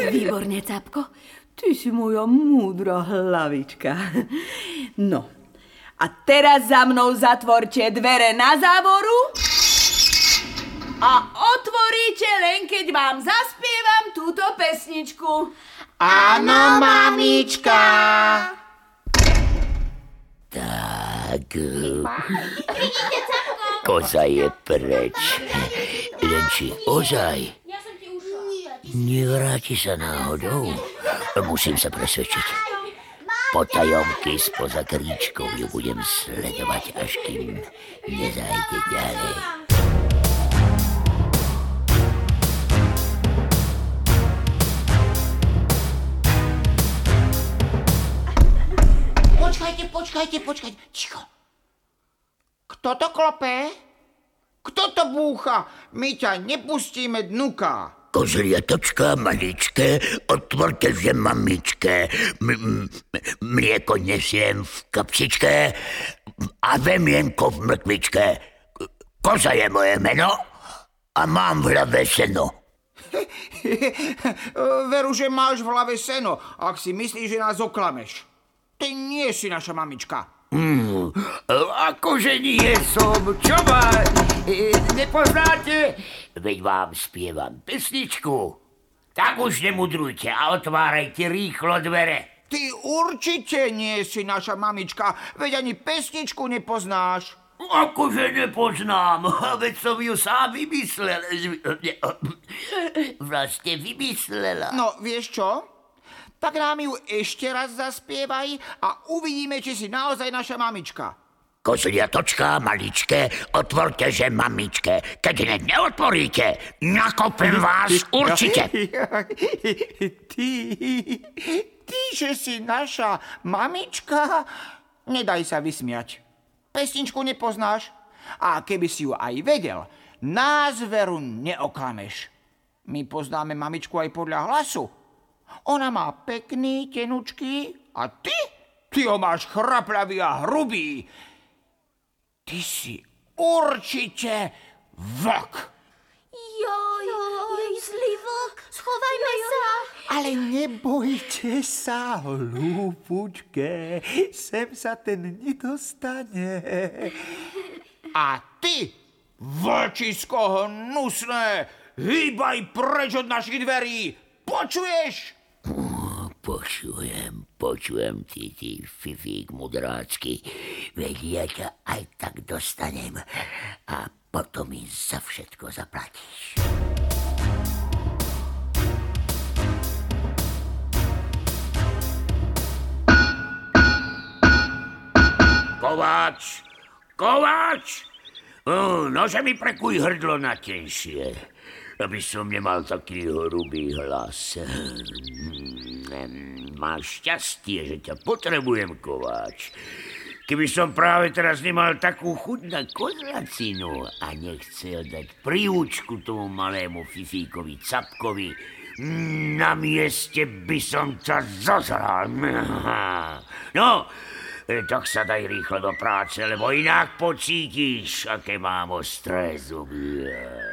Výborne, Capko. Ty si moja múdra hlavička. No, a teraz za mnou zatvorte dvere na závoru a otvoríte len, keď vám zaspievam túto pesničku. Áno, mamička. Tak, koza je preč. Len či ozaj nevráti sa náhodou. Musím sa presvedčiť. Potajomky spoza kríčkov ju budem sledovať, až kým nezajde ďalej. Počkajte. Ticho. Kto to klope? Kto to búcha? My ťa nepustíme, dnuka. Kozliatočka maličké, otvorte, že mamičké. Mlieko nesiem v kapsičke a vemienko v mrkvičke. Koza je moje meno a mám v hlave seno. Veru, že máš v hlave seno, ak si myslíš, že nás oklameš. Ty nie si naša mamička. Akože nie som, čo ma nepoznáte? Veď vám spievam pesničku. Tak už nemudrujte a otvárajte rýchlo dvere. Ty určite nie si naša mamička, veď ani pesničku nepoznáš. Akože nepoznám, veď som ju sám vymyslel. Vlastne vymyslela. No, vieš čo? Tak nám ju ešte raz zaspievaj a uvidíme, či si naozaj naša mamička. Kozliatočka maličké, otvorte, že mamičké. Keď hneď neotvoríte, nakopem vás určite. Ty, že si naša mamička? Nedaj sa vysmiať. Pesničku nepoznáš? A keby si ju aj vedel, nás veru neoklameš. My poznáme mamičku aj podľa hlasu. Ona má pekný, tenučký a ty ho máš chrapľavý a hrubý. Ty si určite vlk. Joj, zlý vlk, schovajme sa. Ale nebojte sa, hlúpučke, sem sa ten nedostane. A ty, vlčisko hnusné, hýbaj preč od našich dverí. Počuješ? Počujem, ty fifík mudrácky. Veď ja ťa aj tak dostanem a potom mi za všetko zaplatíš. Kováč! Nože mi prekuj hrdlo na tenšie, aby som nemal taký hrubý hlas. Máš šťastie, že ťa potrebujem, Kováč. Keby som práve teraz nemal takú chuť na kozlacinu a nechcel dať príučku tomu malému fifíkovi Capkovi, na mieste by som ťa zozral. No, tak sa daj rýchlo do práce, lebo inak pocítiš, aké mám ostré zuby.